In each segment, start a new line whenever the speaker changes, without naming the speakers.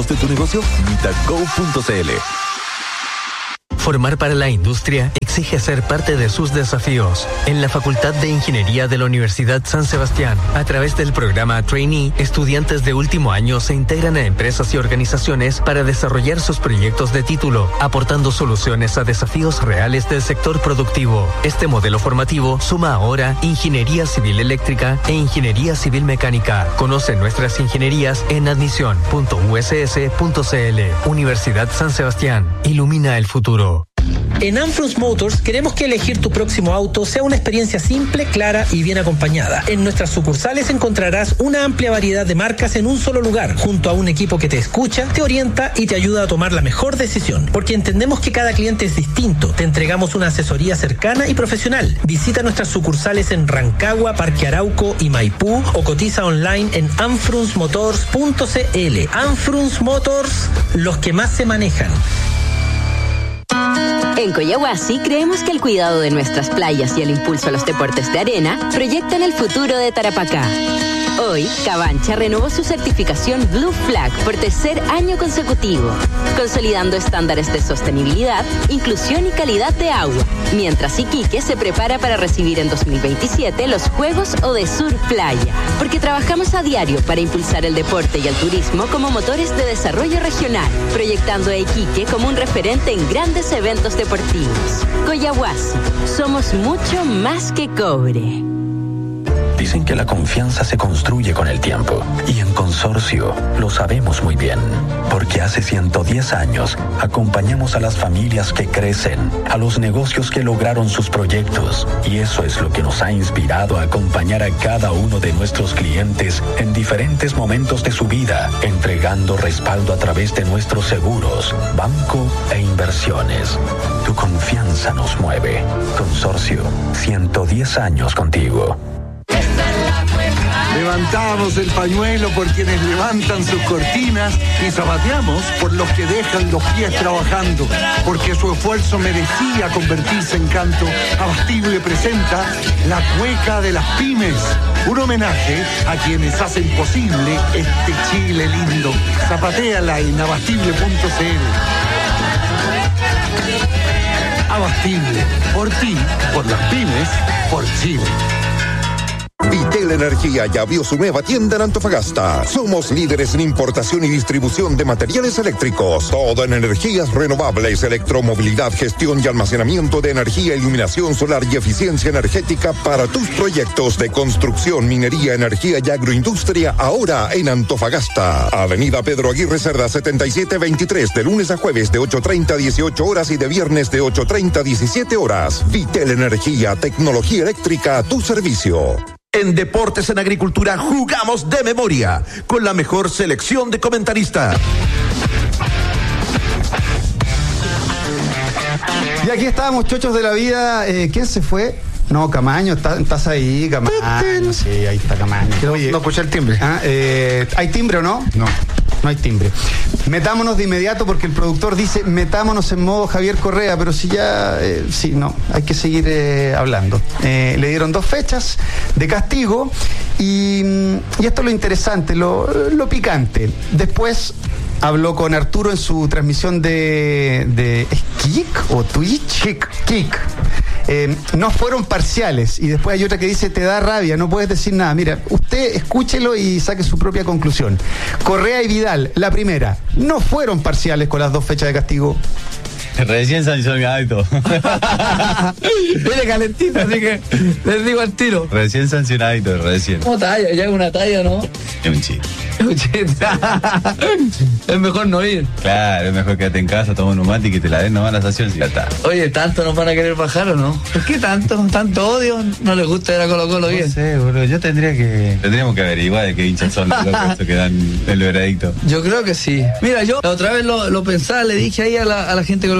datos de tu negocio? Mitago.cl.
Formar para la industria exige ser parte de sus desafíos. En la Facultad de Ingeniería de la Universidad San Sebastián, a través del programa Trainee, estudiantes de último año se integran a empresas y organizaciones para desarrollar sus proyectos de título, aportando soluciones a desafíos reales del sector productivo. Este modelo formativo suma ahora Ingeniería Civil Eléctrica e Ingeniería Civil Mecánica. Conoce nuestras ingenierías en admisión.uss.cl. Universidad San Sebastián. Ilumina el futuro.
En Anfrunz Motors queremos que elegir tu próximo auto sea una experiencia simple, clara y bien acompañada. En nuestras sucursales encontrarás una amplia variedad de marcas en un solo lugar, junto a un equipo que te escucha, te orienta y te ayuda a tomar la mejor decisión. Porque entendemos que cada cliente es distinto, te entregamos una asesoría cercana y profesional. Visita nuestras sucursales en Rancagua, Parque Arauco y Maipú o cotiza online en anfrunzmotors.cl. Anfrunz Motors, los que más se manejan.
En Coyahuasi creemos que el cuidado de nuestras playas y el impulso a los deportes de arena proyectan el futuro de Tarapacá. Hoy, Cabancha renovó su certificación Blue Flag por tercer año consecutivo, consolidando estándares de sostenibilidad, inclusión y calidad de agua, mientras Iquique se prepara para recibir en 2027 los Juegos Odesur Playa, porque trabajamos a diario para impulsar el deporte y el turismo como motores de desarrollo regional, proyectando a Iquique como un referente en grandes eventos deportivos. Coyahuasi, somos mucho más que cobre.
Dicen que la confianza se construye con el tiempo y en Consorcio lo sabemos muy bien, porque hace 110 años acompañamos a las familias que crecen, a los negocios que lograron sus proyectos y eso es lo que nos ha inspirado a acompañar a cada uno de nuestros clientes en diferentes momentos de su vida, entregando respaldo a través de nuestros seguros, banco e inversiones. Tu confianza nos mueve. Consorcio, 110 años contigo.
Levantamos el pañuelo por quienes levantan sus cortinas y zapateamos por los que dejan los pies trabajando, porque su esfuerzo merecía convertirse en canto. Abastible presenta La Cueca de las Pymes, un homenaje a quienes hacen posible este Chile lindo. Zapatéala en abastible.cl. Abastible, por ti, por las pymes, por Chile.
Vitel Energía ya abrió su nueva tienda en Antofagasta. Somos líderes en importación y distribución de materiales eléctricos. Todo en energías renovables, electromovilidad, gestión y almacenamiento de energía, iluminación solar y eficiencia energética para tus proyectos de construcción, minería, energía y agroindustria, ahora en Antofagasta. Avenida Pedro Aguirre Cerda 7723, de lunes a jueves de 8:30 a 18 horas y de viernes de 8:30 a 17 horas. Vitel Energía, tecnología eléctrica a tu servicio.
En Deportes en Agricultura jugamos de memoria, con la mejor selección de comentaristas.
Y aquí estábamos, chochos de la vida. ¿Quién se fue? No, Camaño, estás ahí, Camaño. Sí, ahí está Camaño.
Oye, no escuché el timbre.
¿Hay timbre o no? No hay timbre. Metámonos de inmediato porque el productor dice metámonos en modo Javier Correa, pero si ya, hay que seguir hablando. Le dieron 2 fechas de castigo y esto es lo interesante, lo picante. Después habló con Arturo en su transmisión de ¿es Kik o Twitch? Kik. No fueron parciales y después hay otra que dice te da rabia, no puedes decir nada. Mira, usted escúchelo y saque su propia conclusión. Correa y Vidal, la primera, no fueron parciales con las 2 fechas de castigo.
Recién sancionado.
Viene calentito, así que les digo al tiro.
Recién sancionado, recién.
¿Cómo talla? ¿Ya es una talla, no?
Es un chiste.
Es mejor no ir.
Claro, es mejor quedarte en casa, toma un humate y que te la den nomás la sanción si ya está.
Oye, ¿tanto nos van a querer bajar o no? ¿Por qué tanto? ¿Tanto odio? ¿No les gusta ir a Colo-Colo bien?
No sé, boludo, tendríamos que averiguar de qué hinchas son los locos que dan el veredicto.
Yo creo que sí. Mira, yo la otra vez lo pensaba, le dije ahí a la gente que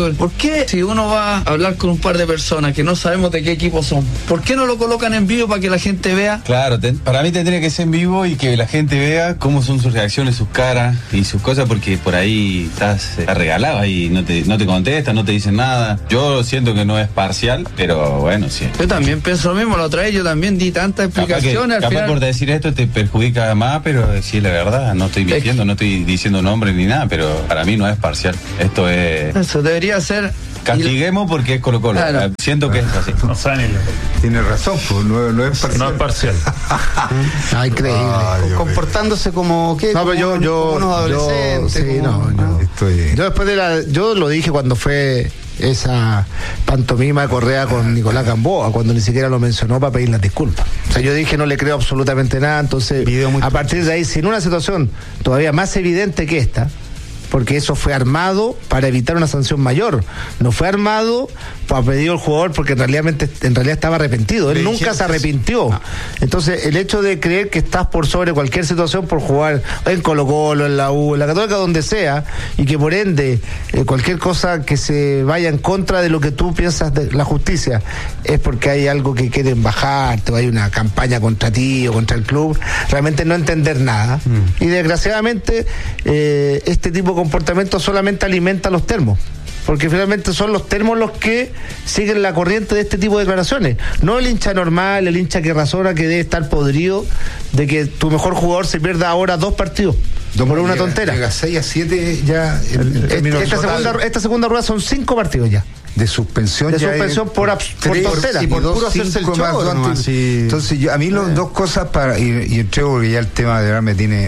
algo. ¿Por qué si uno va a hablar con un par de personas que no sabemos de qué equipo son, ¿por qué no lo colocan en vivo para que la gente vea?
Claro, para mí tendría que ser en vivo y que la gente vea cómo son sus reacciones, sus caras y sus cosas, porque por ahí estás regalado y no te contestan, no te dicen nada. Yo siento que no es parcial, pero bueno, sí.
Yo también pienso lo mismo, la otra vez yo también di tantas explicaciones.
Capaz por decir esto te perjudica más, pero decir la verdad, no estoy mintiendo, no estoy diciendo nombres ni nada, pero para mí no es parcial. Esto es...
Eso debería ser...
Castiguemos porque es Colo-Colo. Claro. Siento que es así.
Tiene razón, pues no es parcial.
No es parcial.
Increíble. Comportándose como que
no, pero
unos adolescentes.
Sí, yo después yo lo dije cuando fue esa pantomima de Correa con Nicolás Gamboa, cuando ni siquiera lo mencionó para pedir las disculpas. O sea, yo dije no le creo absolutamente nada, entonces a partir de ahí, sin una situación todavía más evidente que esta, porque eso fue armado para evitar una sanción mayor, no fue armado a pedido del jugador porque en realidad estaba arrepentido, él nunca se arrepintió. Entonces el hecho de creer que estás por sobre cualquier situación por jugar en Colo-Colo, en la U, en la Católica, donde sea, y que por ende cualquier cosa que se vaya en contra de lo que tú piensas de la justicia es porque hay algo que quieren bajarte o hay una campaña contra ti o contra el club, realmente no entender nada. Y desgraciadamente este tipo de comportamiento solamente alimenta los termos, porque finalmente son los termos los que siguen la corriente de este tipo de declaraciones, no el hincha normal, el hincha que razona, que debe estar podrido de que tu mejor jugador se pierda ahora 2 partidos por una tontera.
Llega 6-7 ya
esta segunda rueda son 5 partidos ya
de suspensión
por tontera
y por puro hacerse el show, ¿no? Entonces a mí dos cosas y entrego, porque ya el tema de verdad me tiene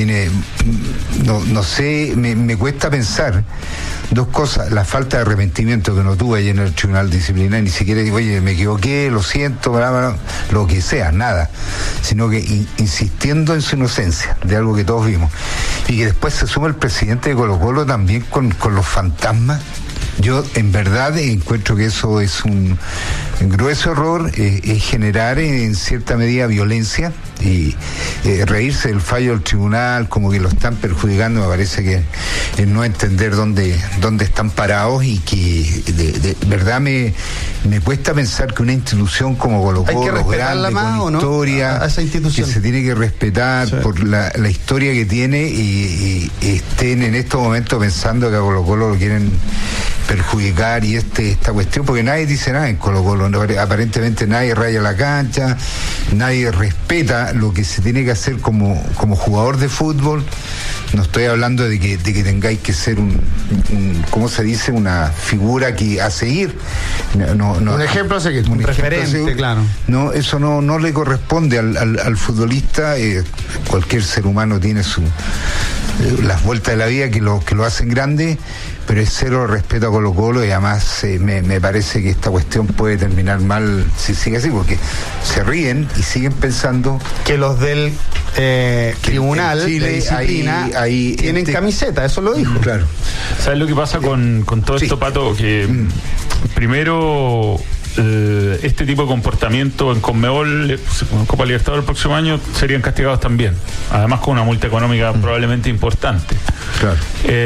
no sé, me cuesta pensar. Dos cosas: la falta de arrepentimiento que no tuve ahí en el tribunal disciplinario, ni siquiera digo, oye, me equivoqué, lo siento, lo que sea, nada, sino que insistiendo en su inocencia de algo que todos vimos, y que después se suma el presidente de Colo-Colo también con los fantasmas. Yo en verdad encuentro que eso es un grueso error, es generar en cierta medida violencia y reírse del fallo del tribunal como que lo están perjudicando. Me parece que es no entender dónde están parados, y que de verdad me cuesta pensar que una institución como Colo-Colo, grande, con historia,
a esa institución,
que se tiene que respetar por la historia que tiene, y estén en estos momentos pensando que a Colo-Colo lo quieren perjudicar, y esta cuestión, porque nadie dice nada en Colo-Colo, aparentemente nadie raya la cancha, nadie respeta lo que se tiene que hacer como jugador de fútbol. No estoy hablando de que tengáis que ser un ¿cómo se dice? Una figura a seguir.
Un ejemplo a seguir.
Un referente, claro.
No, eso no le corresponde al futbolista. Cualquier ser humano tiene las vueltas de la vida que lo hacen grande, pero es cero respeto a Colo-Colo, y además me parece que esta cuestión puede terminar mal si sigue así, porque se ríen y siguen pensando
que los del tribunal
Chile,
de disciplina
ahí
tienen camiseta, eso lo dijo.
Claro.
¿Sabes lo que pasa con todo esto, Pato? Que primero este tipo de comportamiento en Conmebol, en Copa Libertadores el próximo año, serían castigados también, además con una multa económica probablemente importante.
Claro.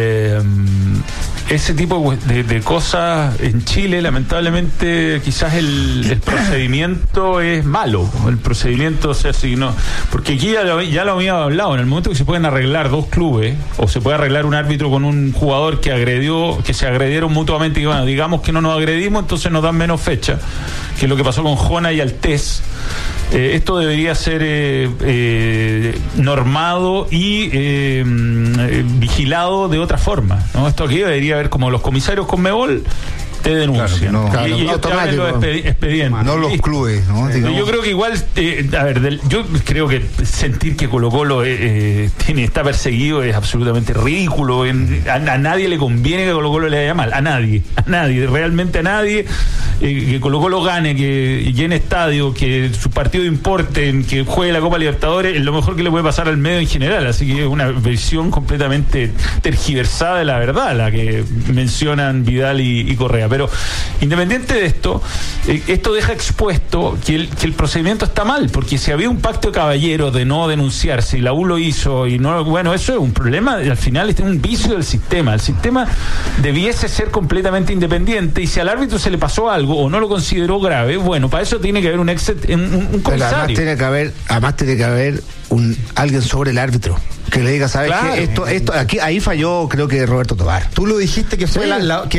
Ese tipo de cosas en Chile, lamentablemente, quizás el procedimiento es malo. El procedimiento, o sea, si no, porque aquí ya lo habíamos hablado, en el momento que se pueden arreglar 2 clubes, o se puede arreglar un árbitro con un jugador que se agredieron mutuamente, y bueno, digamos que no nos agredimos, entonces nos dan menos fecha, que es lo que pasó con Jona y Altés. Esto debería ser normado y vigilado de otra forma, ¿no? Esto aquí debería haber, como los comisarios Conmebol te denuncian.
Claro,
y ellos te abren los expedientes.
No los clubes, ¿no?
Yo creo que igual, yo creo que sentir que Colo-Colo está perseguido es absolutamente ridículo. A nadie le conviene que Colo-Colo le vaya mal. A nadie, realmente a nadie. Que Colo-Colo gane, que llene estadio, que su partido importe, que juegue la Copa Libertadores, es lo mejor que le puede pasar al medio en general. Así que es una visión completamente tergiversada de la verdad, la que mencionan Vidal y Correa. Pero independiente de esto, esto deja expuesto que el procedimiento está mal, porque si había un pacto de caballeros de no denunciar, si la U lo hizo y no, bueno, eso es un problema, y al final es un vicio del sistema. El sistema debiese ser completamente independiente, y si al árbitro se le pasó algo o no lo consideró grave, bueno, para eso tiene que haber un comisario.
Pero además tiene que haber alguien sobre el árbitro que le diga, ¿sabes qué? Ahí falló, creo que Roberto Tobar.
Tú lo dijiste que fue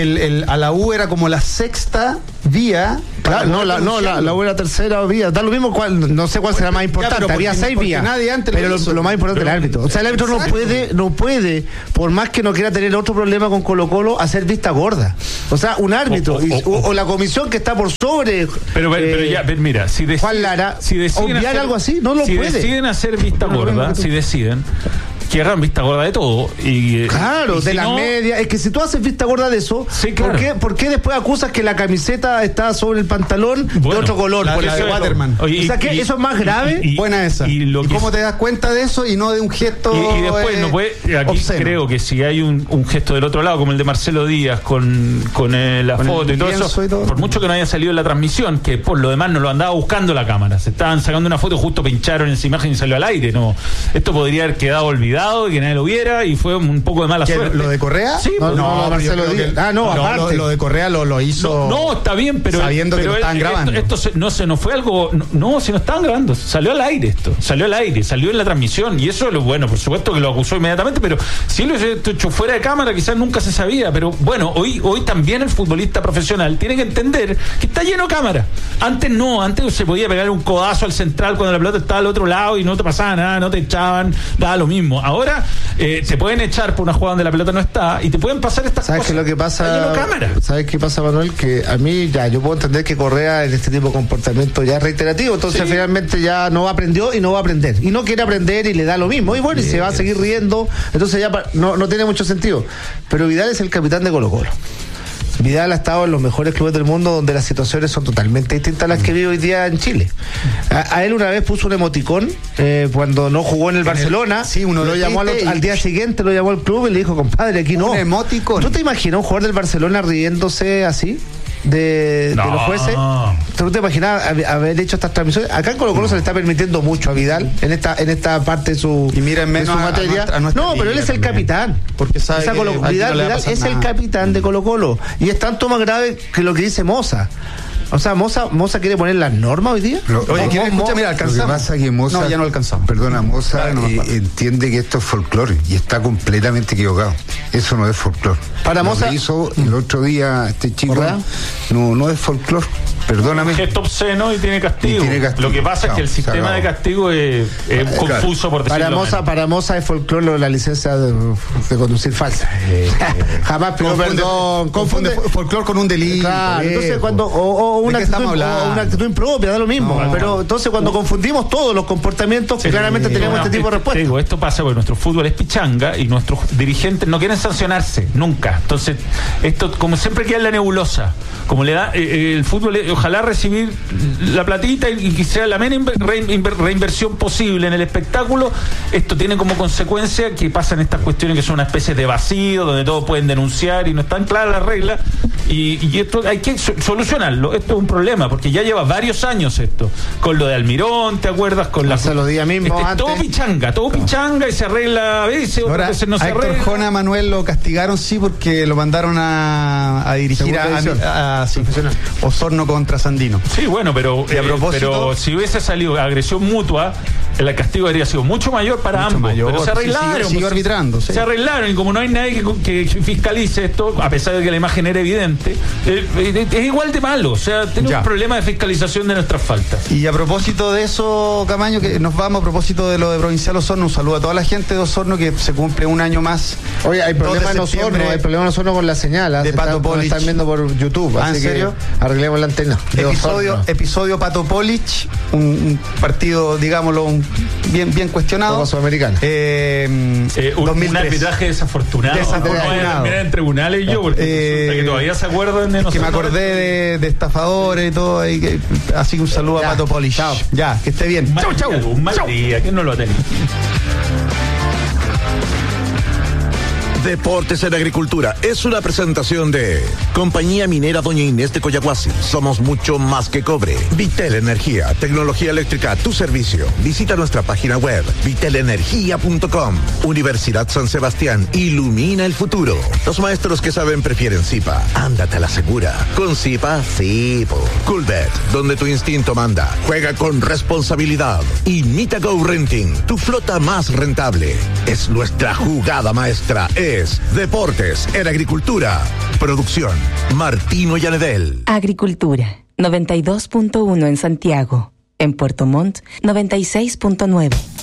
a la U era como la sexta vía.
Claro, la U era tercera vía. Da lo mismo no sé cuál será más importante. Había 6 vías. Pero lo más importante es el árbitro. O sea, el árbitro no puede, por más que no quiera tener otro problema con Colo-Colo, hacer vista gorda. O sea, un árbitro o la comisión que está por sobre.
Pero ya, mira, si deciden
obviar algo así, no lo puede.
Si deciden hacer vista gorda, si deciden que hagan vista gorda de todo.
Claro, de las medias. Es que si tú haces vista gorda de eso, sí, claro. ¿por qué después acusas que la camiseta está sobre el pantalón de otro color?
Por la de Waterman.
O sea, que eso es más grave.
Buena esa. ¿Y cómo te das cuenta de eso y no de un gesto?
Y después no puede. Aquí obsceno. Creo que si hay un gesto del otro lado, como el de Marcelo Díaz con la foto y todo eso, por mucho que no haya salido en la transmisión, que por lo demás no lo andaba buscando la cámara. Se estaban sacando una foto, justo pincharon esa imagen y salió al aire. No, esto podría haber quedado olvidado y que nadie lo viera, y fue un poco de mala suerte.
¿Lo de Correa?
Sí,
Marcelo Díaz.
Aparte. Lo de Correa lo hizo.
No, está bien, pero
sabiendo que lo estaban grabando.
Esto no fue algo. No, si no estaban grabando. Salió al aire esto. Salió en la transmisión. Y eso, bueno, por supuesto que lo acusó inmediatamente, pero si lo hecho fuera de cámara, quizás nunca se sabía. Pero bueno, hoy también el futbolista profesional tiene que entender que está lleno de cámara. Antes se podía pegar un codazo al central cuando la pelota estaba al otro lado y no te pasaba nada, no te echaban, daba lo mismo. Ahora te pueden echar por una jugada donde la pelota no está y te pueden pasar estas
cosas.
¿Sabes
lo que pasa? ¿Sabes qué pasa, Manuel? Que a mí yo puedo entender que Correa en este tipo de comportamiento ya es reiterativo, entonces finalmente ya no aprendió y no va a aprender. Y no quiere aprender y le da lo mismo. Y bueno, y se va a seguir riendo, entonces ya no tiene mucho sentido. Pero Vidal es el capitán de Colo-Colo. Vidal ha estado en los mejores clubes del mundo donde las situaciones son totalmente distintas a las que vive hoy día en Chile. A él una vez puso un emoticón cuando no jugó en el Barcelona.
Uno
lo llamó al día siguiente, lo llamó al club y le dijo, compadre, aquí no.
Un emoticón.
¿Tú te imaginas un jugador del Barcelona riéndose así? De los jueces? ¿Tú te imaginas haber hecho estas transmisiones? Acá en Colo-Colo se le está permitiendo mucho a Vidal en esta parte de su,
y miren menos
de su materia. Pero él es el capitán.
Porque sabe que
Vidal es el capitán de Colo-Colo. Y es tanto más grave que lo que dice Moza. O sea, Moza quiere poner las normas hoy día.
Oye, ¿quiere escuchar? Mira, alcanzamos.
Lo que pasa es que Moza,
ya no alcanzamos.
Perdona, Moza entiende que esto es folclore y está completamente equivocado. Eso no es folclore.
Para Moza.
Lo que hizo el otro día este chico no es folclore. Perdóname.
Gesto obsceno y tiene castigo. Lo que pasa es que el sistema de castigo es confuso, por decirlo menos.
Para Moza es folclore la licencia de conducir falsa. Jamás, pero
confunde folclore con un delito.
Claro, entonces cuando una actitud impropia, da lo mismo. Pero entonces cuando confundimos todos los comportamientos, claramente tenemos este tipo de respuestas.
Esto pasa porque nuestro fútbol es pichanga y nuestros dirigentes no quieren sancionarse, nunca. Entonces, esto como siempre queda en la nebulosa. Como le da el fútbol, ojalá recibir la platita y que sea la menos reinversión posible en el espectáculo. Esto tiene como consecuencia que pasan estas cuestiones que son una especie de vacío, donde todos pueden denunciar y no están claras las reglas. Y esto hay que solucionarlo. Esto es un problema, porque ya lleva varios años esto. Con lo de Almirón, ¿te acuerdas? Con
los días mismos
todo pichanga y se arregla a veces, otras veces no se arregla.
A Héctor Jona Manuel lo castigaron, porque lo mandaron a dirigir a Osorno contra Sandino.
Sí, bueno, pero si hubiese salido agresión mutua, el castigo habría sido mucho mayor para ambos. Pero se arreglaron.
Siguió arbitrando.
Se arreglaron, y como no hay nadie que fiscalice esto, a pesar de que la imagen era evidente, es igual de malo. O sea, tenemos un problema de fiscalización de nuestras faltas.
Y a propósito de eso, Camaño, que nos vamos a propósito de lo de Provincial Osorno, un saludo a toda la gente de Osorno, que se cumple un año más.
Oye, hay problemas en Osorno con la señal.
De Pato Polich.
Están viendo por YouTube.
¿En serio?
Arreglemos la antena.
Episodio Pato Polich, un partido, digámoslo, bien cuestionado.
Como Sudamericana.
Un arbitraje desafortunado. Mira, en tribunales porque que todavía se acuerdan de nosotros.
Que me acordé de estafadores y todo. Así que un saludo a Pato Polich.
Chao.
Ya, que esté bien.
Chau. Un mal día, ¿quién no lo ha tenido?
Deportes en Agricultura es una presentación de Compañía Minera Doña Inés de Coyahuasi. Somos mucho más que cobre. Vitel Energía, tecnología eléctrica a tu servicio. Visita nuestra página web vitelenergia.com. Universidad San Sebastián, ilumina el futuro. Los maestros que saben prefieren Zipa. Ándate a la segura. Con Zipa, sí. Coolbet, donde tu instinto manda. Juega con responsabilidad. Y Mitago Renting, tu flota más rentable. Es nuestra jugada maestra. Es Deportes en Agricultura. Producción, Martino Llanedel.
Agricultura, 92.1 en Santiago. En Puerto Montt, 96.9.